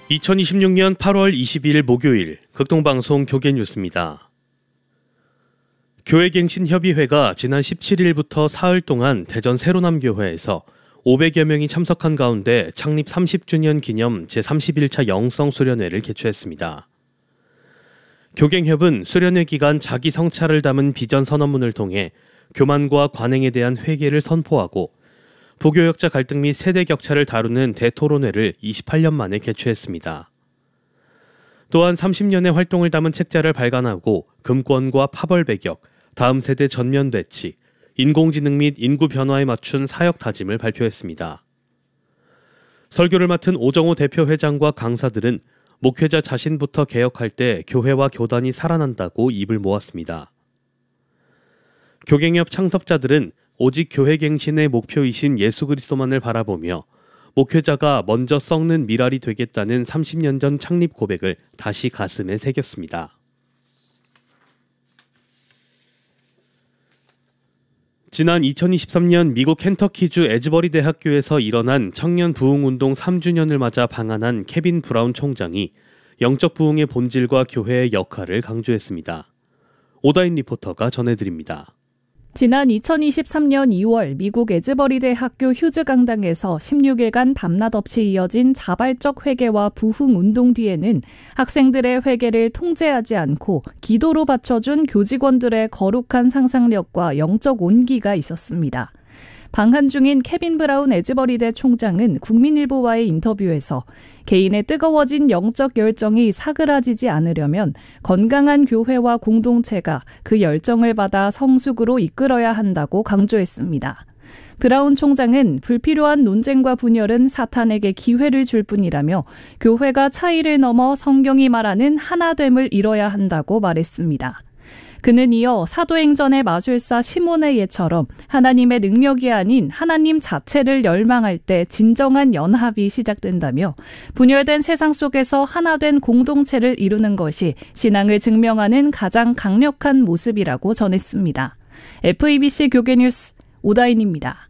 2026년 8월 22일 목요일 극동방송 교계뉴스입니다. 교회갱신협의회가 지난 17일부터 사흘 동안 대전 세로남교회에서 500여 명이 참석한 가운데 창립 30주년 기념 제31차 영성 수련회를 개최했습니다. 교갱협은 수련회 기간 자기 성찰을 담은 비전 선언문을 통해 교만과 관행에 대한 회개를 선포하고 부교역자 갈등 및 세대 격차를 다루는 대토론회를 28년 만에 개최했습니다. 또한 30년의 활동을 담은 책자를 발간하고 금권과 파벌 배격, 다음 세대 전면 배치, 인공지능 및 인구 변화에 맞춘 사역 다짐을 발표했습니다. 설교를 맡은 오정호 대표 회장과 강사들은 목회자 자신부터 개혁할 때 교회와 교단이 살아난다고 입을 모았습니다. 교갱협 창섭자들은 오직 교회갱신의 목표이신 예수 그리스도만을 바라보며 목회자가 먼저 썩는 미랄이 되겠다는 30년 전 창립 고백을 다시 가슴에 새겼습니다. 지난 2023년 미국 켄터키주 에즈버리 대학교에서 일어난 청년 부흥운동 3주년을 맞아 방한한 케빈 브라운 총장이 영적 부흥의 본질과 교회의 역할을 강조했습니다. 오다인 리포터가 전해드립니다. 지난 2023년 2월 미국 에즈버리 대학교 휴즈 강당에서 16일간 밤낮 없이 이어진 자발적 회개와 부흥 운동 뒤에는 학생들의 회개를 통제하지 않고 기도로 받쳐준 교직원들의 거룩한 상상력과 영적 온기가 있었습니다. 방한 중인 케빈 브라운 에즈버리대 총장은 국민일보와의 인터뷰에서 개인의 뜨거워진 영적 열정이 사그라지지 않으려면 건강한 교회와 공동체가 그 열정을 받아 성숙으로 이끌어야 한다고 강조했습니다. 브라운 총장은 불필요한 논쟁과 분열은 사탄에게 기회를 줄 뿐이라며 교회가 차이를 넘어 성경이 말하는 하나됨을 이뤄야 한다고 말했습니다. 그는 이어 사도행전의 마술사 시몬의 예처럼 하나님의 능력이 아닌 하나님 자체를 열망할 때 진정한 연합이 시작된다며 분열된 세상 속에서 하나된 공동체를 이루는 것이 신앙을 증명하는 가장 강력한 모습이라고 전했습니다. FEBC 교계뉴스 오다인입니다.